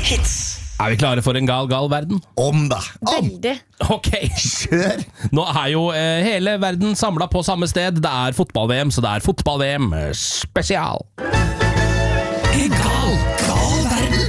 Hits. Vi klare for en gal verden? Om da. Veldig. Ok, Kjør. nå jo hele verden samlet på samme sted. Det fotball-VM, så det fotball-VM spesial. En gal verden.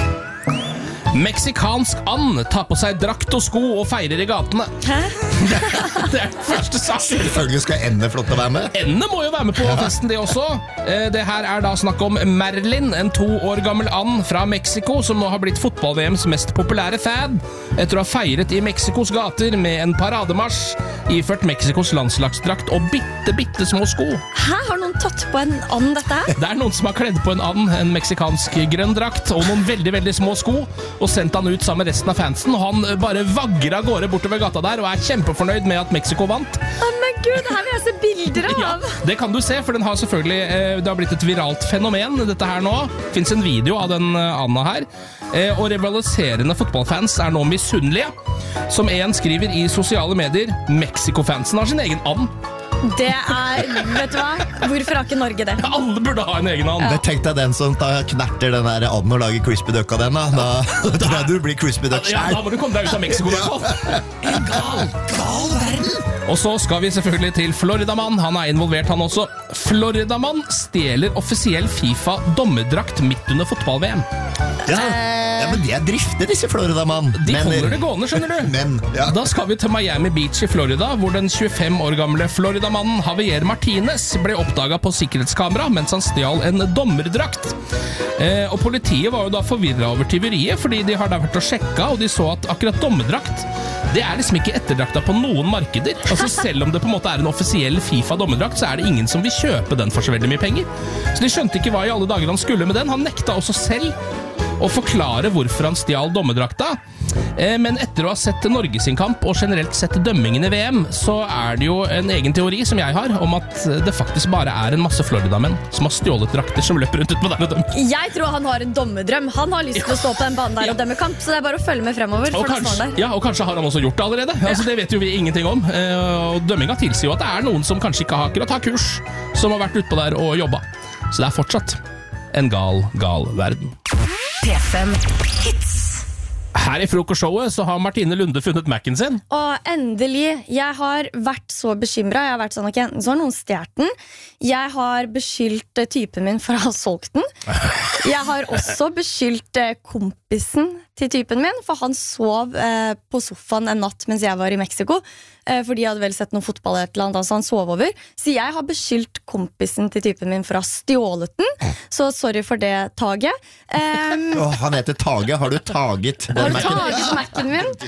Meksikansk and tar på seg drakt og sko og feirer I gatene. Hæ? Det den første saken. Selvfølgelig skal endene flott å være med. Endene må jo være med på festen, det også. Det her da snakk om Merlin, en 2 år gammel and fra Mexico, som nå har blitt fotball-VMs mest populære fad, etter å ha feiret I Mexikos gater med en parademarsj, iført Mexikos landslagsdrakt og bitte små sko. Hæ? Har noen tatt på en and dette her? Det noen som har kledd på en and, en meksikansk grønn drakt, og noen veldig små sko, og sendt han ut sammen med resten av fansen, og han bare vagger av gårde bortover gata der, og kjempefornøyd med at Mexico vant. Men Gud, det her vil jeg se bilder av! Ja, det kan du se, for den har selvfølgelig, det har blitt et viralt fenomen, dette her nå. Det finnes en video av den Anna her, og rivaliserende fotballfans nå misunnelige. Som en skriver I sosiale medier, Mexico-fansen har sin egen and. Det vet du hva? Hvorfor har ikke Norge det? Alle burde ha en egen and. Ja. Tenk deg den som knerter den der anden og lager crispy duck av den da tror jeg du blir crispy duck selv. Ja, da må du komme deg ut av Mexico I hvert fall. En gal verden. Og så skal vi selvfølgelig til Floridamann. Han involvert han også. Floridamann stjeler offisiell FIFA dommerdrakt midt under fotball-VM. Ja, men de drifter disse Floridamann. De holder det gående, skjønner du. Men, ja. Da skal vi til Miami Beach I Florida, hvor den 25 år gamle Floridamannen Javier Martinez ble oppdaget på sikkerhetskamera mens han stjal en dommerdrakt. Og politiet var jo da forvirret over tyveriet, fordi de har da vært og sjekket, og de så at akkurat dommerdrakt, det liksom ikke etterdrakta på noen markeder. Altså selv om det på en måte en offisiell FIFA-dommerdrakt, så det ingen som vil kjøpe den for så veldig mye penger. Så de skjønte ikke hva I alle dager han skulle med den. Han nekta også selv å forklare hvorfor han stjal dommerdrakta. Men etter å ha sett Norge sin kamp og generelt sett dømmingen I VM, så det jo en egen teori som jeg har, om at det faktisk bare en masse Florida-menn som har stjålet drakter som løper rundt ut på der og dømmer. Jeg tror han har en dommerdrøm. Han har lyst til å stå på den banen der og dømme kamp, så det bare å følge med fremover. Og kanskje har han også gjort det allerede. Altså, det vet jo vi ingenting om. Og dømminga tilsier jo at det noen som kanskje ikke akkurat har kurs, som har vært ute på der og jobba. Så det fortsatt en gal verden. P5 Hits. Her I frokostshowet så har Martine Lunde funnet Mac'en sin. Og endelig, jeg har vært så bekymret. Jeg har vært sånn, ok, enten så har noen stjert den. Jeg har beskyldt typen min for å ha solgt den. Jeg har også beskyldt kompisen til typen min, for han sov på sofaen en natt mens jeg var I Mexico, fordi jeg hadde vel sett noe fotball eller annet, så han sov over. Så jeg har beskyldt kompisen til typen min for å ha stjålet den, så sorry for det, Tage. Han heter Tage, har du taget den Mac'en? Har du taget Mac'en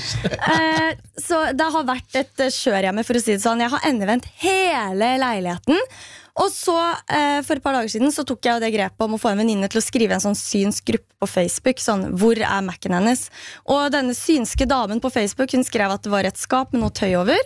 min? Så det har vært et kjørhjemme, for å si det sånn. Jeg har endevendt hele leiligheten. Og så, for et par dager siden, så tok jeg jo det grepet om å få en venninne til å skrive en sånn synsk gruppe på Facebook, sånn, hvor Mac'en hennes? Og denne synske damen på Facebook, hun skrev at det var et skap med noe tøy over.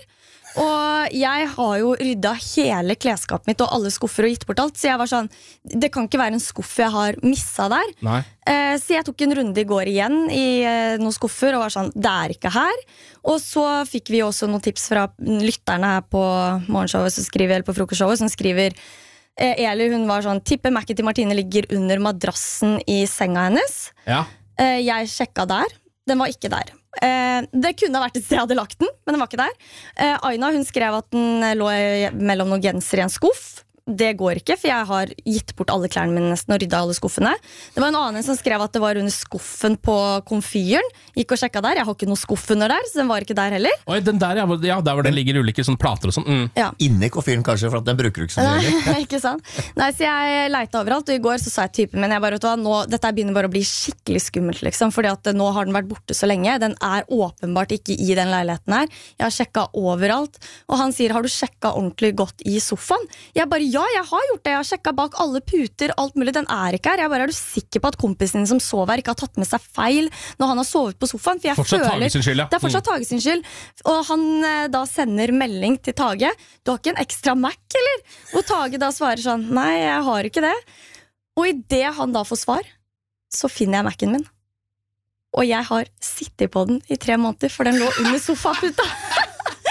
Og jeg har jo ryddet hele klesskapet mitt og alle skuffer og gitt bort alt, så jeg var sånn, det kan ikke være en skuff jeg har misset der. Nei. Så jeg tok en runde I går igjen I noen skuffer og var sånn, det ikke her. Og så fikk vi også noen tips fra lytterne her på morgenshowet som skriver, eller på frokostshowet, som skriver Eli, hun var sånn, tipper Mac'en til Martine ligger under madrassen I senga hennes. Ja. Jeg sjekket der, den var ikke der. Det kunne ha vært et sted jeg hadde lagt den, men den var ikke der. Aina, hun skrev at den lå mellom noen genser I en skuff. Det går ikke, for jeg har gitt bort alle klærne mine nesten og ryddet alle skuffene. Det var en annen som skrev at det var under skuffen på komfyren. Gikk og sjekket der, jeg har ikke noe skuff under der, så den var ikke der heller. Oi, den der, ja, der hvor den ligger ulike sånne plater og sånn. Ja. Inne I komfyren kanskje, for at den bruker du ikke så mye. Ikke sant? Nei, så jeg lette overalt, og I går så sa jeg typen, men jeg bare, vet du hva, nå, dette begynner bare å bli skikkelig skummelt, liksom, fordi at nå har den vært borte så lenge. Den åpenbart ikke I den leiligheten her. Jeg har sjekket overalt, og han sier, har du sjekket ordentlig godt I sofaen? Jeg bare, ja, jeg har gjort det. Jeg har sjekket bak alle puter, alt mulig. Den ikke her. Jeg bare, du sikker på at kompisen din som sov her ikke har tatt med seg feil når han har sovet på sofaen? For jeg fortsatt føler, Tage sin skyld, ja. Det fortsatt Tage sin skyld. Og han da sender melding til Tage. Du har ikke en ekstra Mac, eller? Og Tage da svarer sånn, nei, jeg har ikke det. Og I det han da får svar, så finner jeg Mac'en min. Og jeg har sittet på den I 3 måneder, for den lå under sofaputa. Så jeg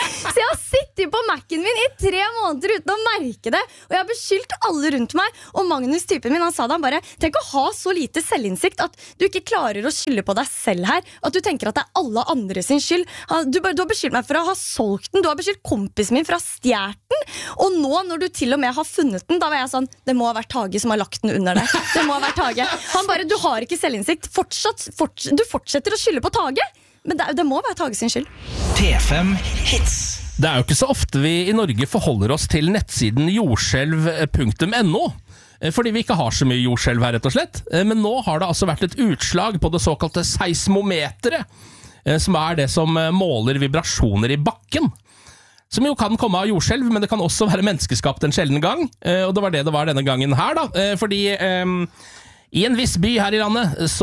Jeg har sittet på Mac'en min i 3 måneder uten å merke det. Og jeg har beskyldt alle rundt meg. Og Magnus, typen min, han sa det, han bare: tenk å ha så lite selvinnsikt at du ikke klarer å skylde på deg selv her. At du tenker at det er alle andre sin skyld. Du har beskyldt meg for å ha solgt den. Du har beskyldt kompisen min for å ha stjert den. Og nå, når du til og med har funnet den, da var jeg sånn: det må ha vært Tage som har lagt den under deg. Det må ha vært Tage. Han bare: du har ikke selvinnsikt. Du fortsetter å skylde på Tage. Men det må være Tage sin skyld. P5 Hits. Det er jo ikke så ofte vi i Norge forholder oss til nettsiden jordskjelv.no, fordi vi ikke har så mye jordskjelv her, rett og slett. Men nå har det altså vært et utslag på det såkalte seismometeret, som er det som måler vibrasjoner i bakken. Som jo kan komme av jordskjelv, men det kan også være menneskeskapt en sjelden gang. Og det var det var denne gangen her, da. Fordi i en viss by her i landet så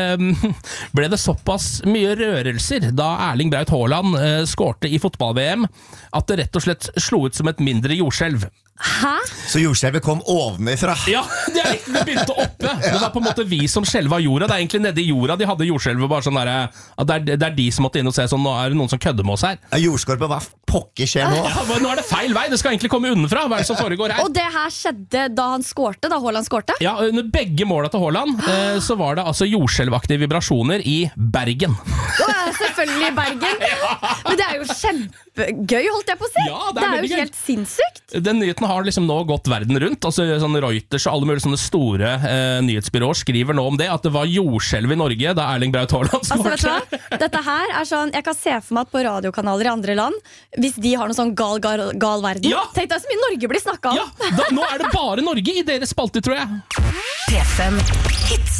ble det såpass mye rørelser da Erling Braut Haaland skårte i fotball-VM at det rett og slett slo ut som et mindre jordskjelv. Hæ? Så jordskjelvet kom ovenifra. Ja, det begynte oppe. Det var på en måte vi som skjelva jorda. Det er egentlig nede i jorda de hadde jordskjelvet. Bare sånn der, at det er de som måtte inn og se sånn: nå er det noen som kødder med oss her. Jordskorpen, hva pokker skjer nå? Ja, nå er det feil vei. Det skal egentlig komme unnenfra. Hva er det som foregår her? Og det her skjedde da han skårte, da Haaland skårte? Ja, under begge måla til Haaland så var det altså jordskjelvaktige vibrasjoner i Bergen. Ja, selvfølgelig Bergen. Men det er jo kjempegøy, holdt jeg på å si. Ja, det er jo helt sinnssykt. Den nyheten har liksom nå gått verden rundt. Altså sånn Reuters og alle mulige sånne store nyhetsbyråer skriver nå om det, at det var jordskjelv i Norge da Erling Braut Haaland skårte. Altså, vet du hva? Dette her er sånn, jeg kan se for meg at på radiokanaler i andre land, hvis de har noe sånn gal verden, ja. Tenk deg så mye Norge blir snakket om. Ja, nå er det bare Norge i deres spalte, tror jeg. P5 Hits.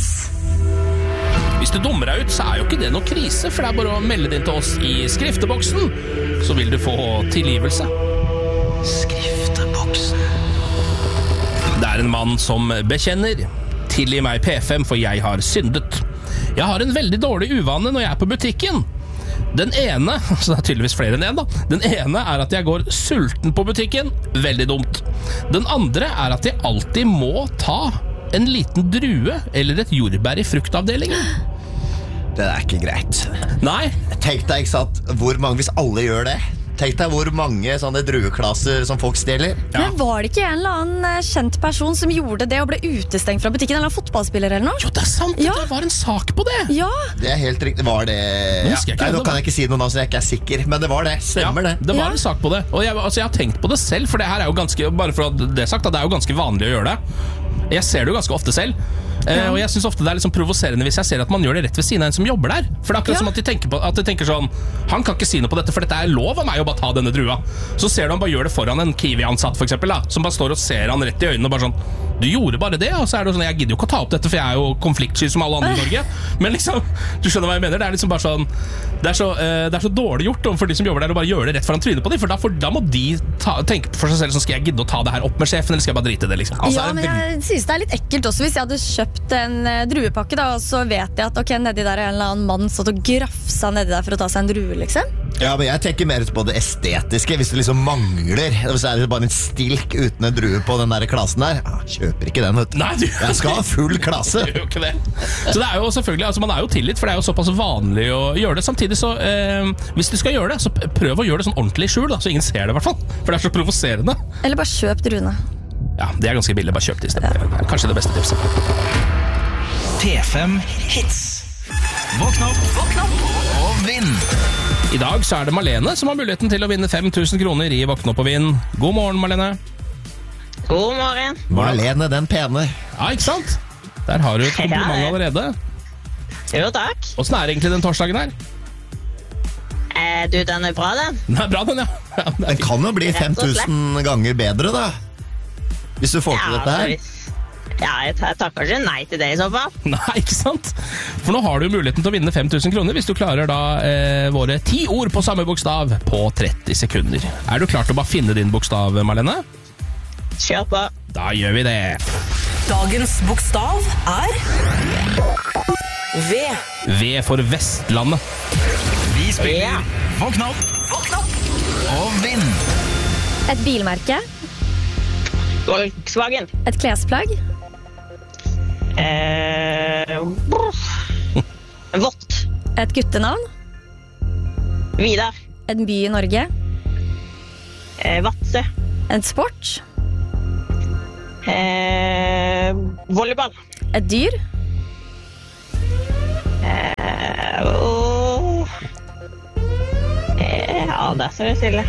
Hvis du dummer deg ut, så er jo ikke det noe krise, for det er bare å melde det inn til oss i skrifteboksen, så vil du få tilgivelse. Skrifteboksen. Det er en mann som bekjenner: tilgi meg P5, for jeg har syndet. Jeg har en veldig dårlig uvane når jeg er på butikken. Den ene, så det er tydeligvis flere enn en da. Den ene er at jeg går sulten på butikken. Veldig dumt. Den andre er at jeg alltid må ta en liten drue eller et jordbær i fruktavdelingen. Det er ikke greit. Nei. Tenk deg, ikke sant, hvor mange, hvis alle gjør det. Tenk deg hvor mange sånne drueklasser som folk stjeler. Ja. Men var det ikke en eller annen kjent person som gjorde det og ble utestengt fra butikken? Eller en fotballspiller eller noe? Jo, det er sant, Ja. det var en sak på det. Ja, Det er helt riktig. Var det... Nå husker jeg ikke Nei, nå det kan var. jeg ikke si noe navn, så jeg ikke er sikker. Men det var det. Stemmer det. Det var Ja. en sak på det. Og jeg har tenkt på det selv, for det her er jo ganske, bare for at det er sagt, at det er jo ganske vanlig å gjøre det. Jeg ser det jo ganske ofte selv. Og jeg synes ofte det er liksom provoserende hvis jeg ser at man gjør det rett ved siden av en som jobber der. For det er akkurat som at de tenker sånn: han kan ikke si noe på dette, for dette er lov av meg å bare ta denne drua. Så ser du han bare gjør det foran en Kiwi-ansatt, for eksempel, da, som bare står og ser han rett i øynene og bare sånn: du gjorde bare det. Og så er det sånn: jeg gidder jo ikke å ta opp dette, for jeg er jo konfliktsky som alle andre i Norge. Men liksom, du skjønner hva jeg mener. Det er liksom bare sånn, det er så dårlig gjort for de som jobber der å bare gjøre det rett foran trynet på dem. For da må de tenke for seg selv sånn: skal jeg gidde å ta det her opp med sjefen, eller skal jeg bare drite i det, liksom. Altså, ja, men jeg synes det er litt ekkelt også hvis jeg hadde kjøpt en druepakke da, og så vet jeg at ok, nedi der er en eller annen mann satt og grafsa nedi der for å ta seg en drue, liksom. Ja, men jeg tenker mer på det estetiske. Hvis det liksom mangler, hvis det er bare en stilk uten en drue på den der klasen der, kjøper ikke den, vet du. Nei, du Jeg skal ha full klasse. gjør jo ikke det. Så det er jo selvfølgelig, altså man er jo tilgitt, for det er jo såpass vanlig å gjøre det. Samtidig så, hvis du skal gjøre det, så prøv å gjøre det sånn ordentlig i skjul, da, så ingen ser det i hvert fall. For det er så provoserende. Eller bare kjøp druene. Ja, det er ganske billig, bare kjøp det i stedet. Det er kanskje det beste tipset. P5 Hits. Våkn opp og vinn. I dag så er det Malene som har muligheten til å vinne 5000 kroner i Våkn opp og vinn. God morgen, Malene. God morgen. Marlene, den pene. Ja, ikke sant? Der har du et kompliment Ja. allerede. Jo, takk. Hvordan er egentlig den torsdagen her? Du, den er bra, den. Den er bra, den, ja. Ja, det er Den kan jo bli 5000 ganger bedre, da. Hvis du får til dette her. Jeg takker ikke nei til det i så fall. Nei, ikke sant? For nå har du muligheten til å vinne 5000 kroner hvis du klarer da våre 10 ord på samme bokstav på 30 sekunder. Er du klar til å bare finne din bokstav, Malene? Kjør på. Da gjør vi det. Dagens bokstav er V. V for Vestlandet. Vi spiller Ja. Våkn opp og vinn. Et bilmerke. Volkswagen. Et klesplagg. Vått. Et guttenavn. Vidar. En by i Norge. Vadsø. En sport. Volleyball. Et dyr. Ja, der står det stille.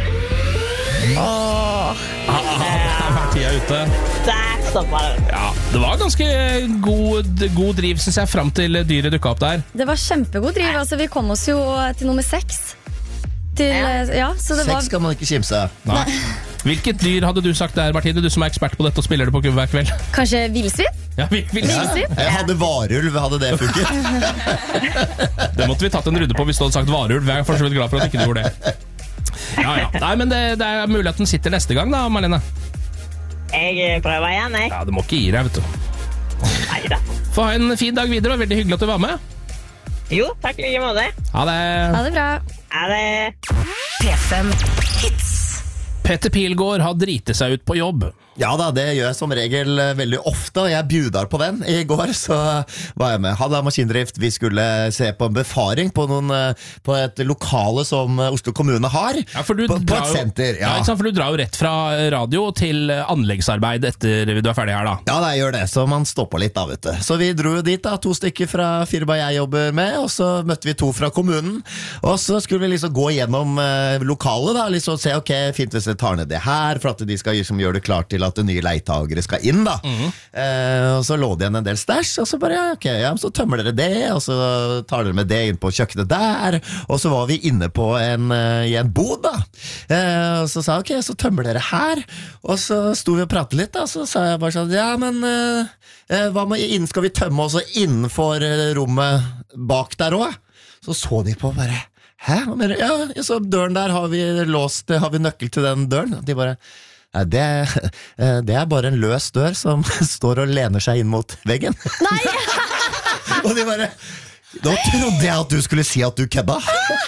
Der var tida ute. Der stopper det. Ja, det var ganske god driv, synes jeg, frem til dyret dukket opp der. Det var kjempegod driv. Altså, vi kom oss jo til nummer 6. Så det var... 6 skal man ikke kimse. Nei. Hvilket dyr hadde du sagt der, Martine? Du som er ekspert på dette og spiller det på hver kveld. Kanskje villsvin? Ja, Villsvin? Jeg hadde varulv, hadde det funket. Det måtte vi tatt en runde på hvis du hadde sagt varulv. Jeg er for så vidt glad for at ikke du gjorde det. Ja. Nei, men det er muligheten sitter neste gang da, Marlene. Jeg prøver igjen, jeg. Ja, du må ikke gi deg, vet du. Neida. Få ha en fin dag videre, og veldig hyggelig at du var med. Jo, takk like måte. Ha det. Ha det bra. Ha det. P5 Hits. Petter Pilgaard har driti seg ut på jobb. Ja da, det gjør jeg som regel veldig ofte, og jeg bjudar på den. I går så var jeg med Hadda Maskindrift. Vi skulle se på en befaring på et lokale som Oslo kommune har, Ja, for du på drar et senter. Ja, ikke sant? For du drar jo rett fra radio til anleggsarbeid etter du er ferdig her da. Ja, det gjør det, så man stopper litt da, vet du. Så vi dro jo dit da, 2 stykker fra firmaet jeg jobber med, og så møtte vi 2 fra kommunen, og så skulle vi liksom gå gjennom lokalet da, liksom se, ok, fint hvis jeg tar ned det her, for at de skal liksom gjøre det klart til at nye leietagere skal inn da. Og så lå det igjen en del stæsj, og så bare, ok, ja, så tømmer dere det, og så tar dere med det inn på kjøkkenet der, og så var vi inne på i en bod da. Og så sa jeg, ok, så tømmer dere her, og så sto vi og pratet litt da, så sa jeg bare sånn, ja, men hva med skal vi tømme også innenfor rommet bak der også? Så de på bare, hæ? Ja, så døren der har vi låst, har vi nøkkel til den døren? De bare, nei, det er bare en løs dør som står og lener seg inn mot veggen. Nei! Og de bare, da trodde jeg at du skulle si at du kødda.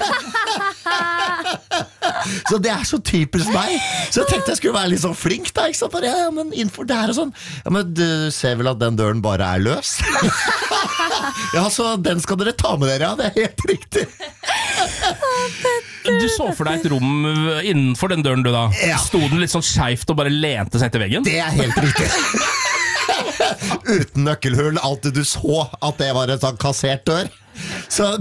Så det er så typisk meg. Så jeg tenkte jeg skulle være litt sånn flink da, ikke sant? Bare, ja, men innenfor der og sånn. Ja, men du ser vel at den døren bare er løs? Ja, så den skal dere ta med dere, ja, det er helt riktig. Du så for deg et rom innenfor den døren du da. Ja. Stod den litt sånn skjevt og bare lente seg til veggen? Det er helt riktig. Uten nøkkelhull, alltid du så at det var en sånn kassert dør. Så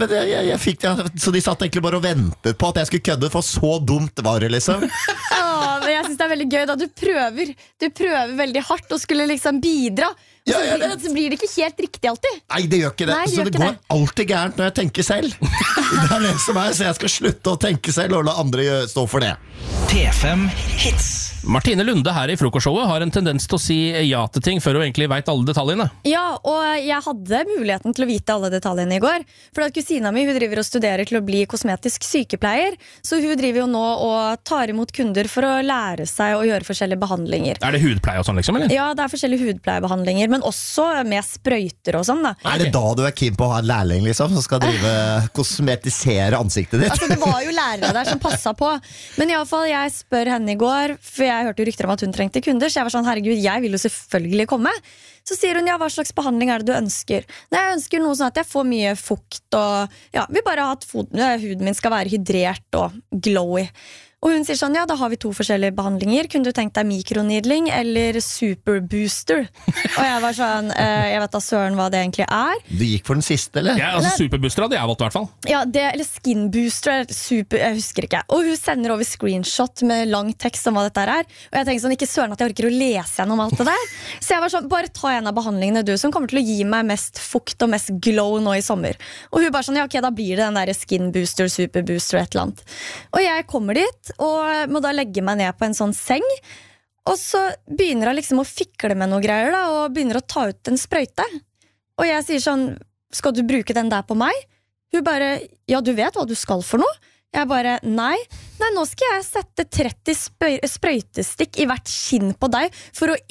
de satt egentlig bare og ventet på at jeg skulle kødde, for så dumt var det liksom. Men jeg synes det er veldig gøy da. Du prøver veldig hardt og skulle liksom bidra, og så blir det ikke helt riktig alltid. Nei, det gjør ikke det. Nei, så det går alltid gærent når jeg tenker selv. Det er det som er, så jeg skal slutte å tenke selv og la andre stå for det. P5 Hits. Martine Lunde her i frokostshowet har en tendens til å si ja til ting før hun egentlig vet alle detaljene. Ja, og jeg hadde muligheten til å vite alle detaljene i går. For at kusina mi, hun driver og studerer til å bli kosmetisk sykepleier. Så hun driver jo nå og tar imot kunder for å lære seg å gjøre forskjellige behandlinger. Er det hudpleie og sånn liksom, eller? Ja, det er forskjellige hudpleiebehandlinger, men også med sprøyter og sånn da. Er det da du er keen på å ha en lærling liksom, som skal kosmetisere ansiktet ditt? Altså, det var jo lærere der som passet på. Men i alle fall, jeg spør henne i går, for jeg hørte jo rykter om at hun trengte kunder, så jeg var sånn, herregud, jeg vil jo selvfølgelig komme. Så sier hun, ja, hva slags behandling er det du ønsker? Nei, jeg ønsker noe sånn at jeg får mye fukt, og ja, vil bare ha at huden min skal være hydrert og glowy. Og hun sier sånn, ja, da har vi 2 forskjellige behandlinger. Kunne du tenkt deg mikroneedling eller superbooster? Og jeg var sånn, jeg vet da søren hva det egentlig er. Du gikk for den siste, eller? Ja, altså superbooster hadde jeg valgt i hvert fall. Ja, eller skin booster, super, jeg husker ikke. Og hun sender over screenshot med lang tekst om hva dette er. Og jeg tenker sånn, ikke søren at jeg orker å lese gjennom alt det der. Så jeg var sånn, bare ta en av behandlingene du, som kommer til å gi meg mest fukt og mest glow nå i sommer. Og hun bare sånn, ja ok, da blir det den der skin booster, super booster, et eller annet. Og jeg kommer dit, og må da legge meg ned på en sånn seng. Og så begynner hun liksom å fikle med noe greier da, og begynner å ta ut en sprøyte. Og jeg sier sånn, skal du bruke den der på meg? Hun bare, ja, du vet hva du skal for noe? Jeg bare, nei, nå skal jeg sette 30 sprøytestikk i hvert skinn på deg for å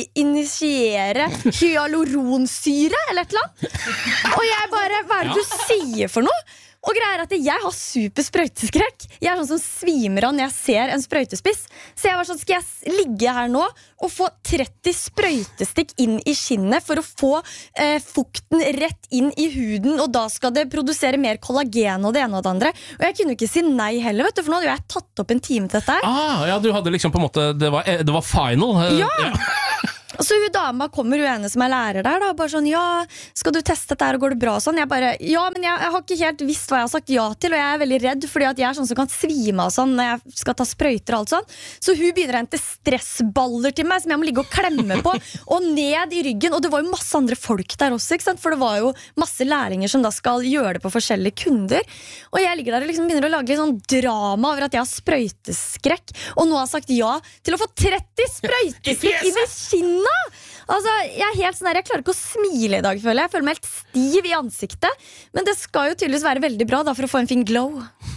initiere hyaluronsyre eller et eller annet. Og jeg bare, hva er det du sier for noe? Og greier at jeg har super sprøyteskrekk. Jeg sånn som svimer av når jeg ser en sprøytespiss. Så jeg var sånn, skal jeg ligge her nå og få 30 sprøytestikk inn i skinnet for å få fukten rett inn i huden, og da skal det produsere mer kollagen og det ene og det andre. Og jeg kunne ikke si nei heller, vet du, for nå hadde jeg tatt opp en time til dette her. Ja, du hadde liksom på en måte, det var final. Ja! Og så hun dama kommer, hun ene som lærer der da, bare sånn, ja, skal du teste dette her og går det bra og sånn? Jeg bare, ja, men jeg har ikke helt visst hva jeg har sagt ja til, og jeg er veldig redd, fordi at jeg sånn som kan svime av sånn når jeg skal ta sprøyter og alt sånn. Så hun begynner å hente stressballer til meg, som jeg må ligge og klemme på, og ned i ryggen, og det var jo masse andre folk der også, ikke sant? For det var jo masse lærlinger som da skal gjøre det på forskjellige kunder, og jeg ligger der og liksom begynner å lage litt sånn drama over at jeg har sprøyteskrekk, og nå har sagt ja til å få 30 sprøytestikk inn i kinnet. Altså, jeg klarer ikke å smile i dag, føler jeg føler meg helt stiv i ansiktet. Men det skal jo tydeligvis være veldig bra da, for å få en fin glow.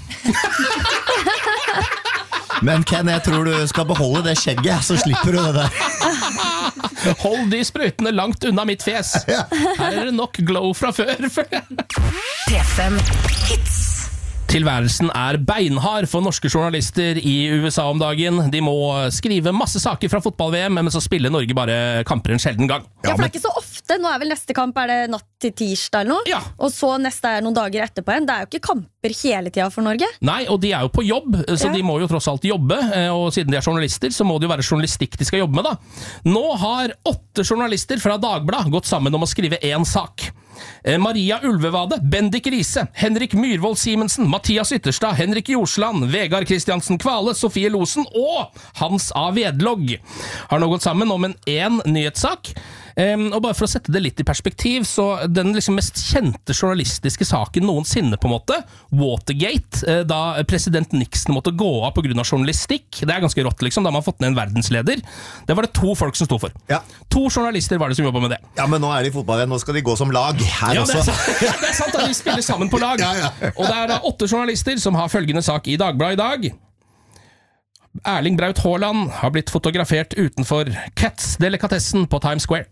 Men Ken, jeg tror du skal beholde det skjegget, så slipper du det der. Hold de sprøytene langt unna mitt fjes. Her er det nok glow fra før. P5 Hits. Tilværelsen er beinhard for norske journalister i USA om dagen. De må skrive masse saker fra fotball-VM, men så spiller Norge bare kamper en sjelden gang. Ja, for det er ikke så ofte. Nå er vel neste kamp er det natt til tirsdag eller noe. Ja. Og så neste er noen dager etterpå igjen. Det er jo ikke kamper hele tiden for Norge. Nei, og de er jo på jobb, så de må jo tross alt jobbe. Og siden de er journalister, så må det jo være journalistikk de skal jobbe med da. Nå har 8 journalister fra Dagbladet gått sammen om å skrive en sak. Maria Ulvevade, Bendik Riise, Henrik Myrvold Simensen, Mathias Ytterstad, Henrik Jorsland, Vegard Kristiansen Kvale, Sofie Losen og Hans A. Vedlogg har nå gått sammen om en nyhetssak. Og bare for å sette det litt i perspektiv, så den liksom mest kjente journalistiske saken noensinne på en måte, Watergate, da president Nixon måtte gå av på grunn av journalistikk, det er ganske rått liksom, da man har fått ned en verdensleder, det var det 2 folk som stod for. Ja. 2 journalister var det som jobbet med det. Ja, men nå er de i fotball igjen, nå skal de gå som lag her også. Det er sant at de spiller sammen på lag. Og det er da 8 journalister som har følgende sak i Dagbladet i dag. Erling Braut Haaland har blitt fotografert utenfor Cats-delikatessen på Times Square.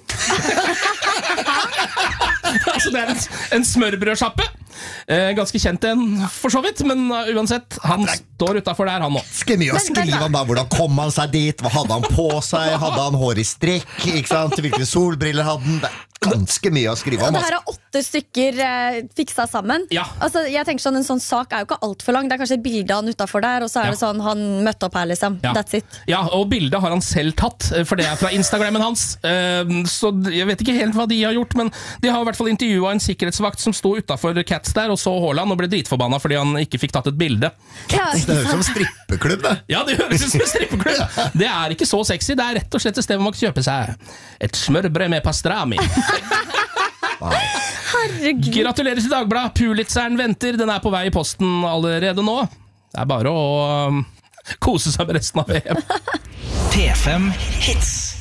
Altså det er en smørbrødsjappe. Ganske kjent en for så vidt, men uansett, han står utenfor der han nå. Skal mye å skrive om da, hvordan kom han seg dit, hva hadde han på seg, hadde han hår i strekk, ikke sant, hvilke solbriller hadde han, det er ganske mye å skrive om. Og det her er 8 stykker fiksa sammen. Ja. Altså, jeg tenker sånn, en sånn sak er jo ikke alt for lang, det er kanskje et bilde av han utenfor der, og så er det sånn, han møtte opp her liksom, that's it. Ja, og bildet har han selv tatt, for det er fra Instagrammen hans, så jeg vet ikke helt hva de har gjort, men de har i hvert fall intervjuet en sikkerhetsvakt som stod utenfor Cats der, og så Haaland og ble dritforbanna fordi han ikke fikk tatt et bilde. Ja. Det høres som strippeklubb, det. Ja, det høres ut som en strippeklubb. Det er ikke så sexy, det er rett og slett et sted hvor man kan kjøpe seg et smørbrød med pastrami. Herregud. Gratulerer til Dagbladet, Pulitzeren venter, den er på vei i posten allerede nå. Det er bare å kose seg med resten av VM. P5 Hits.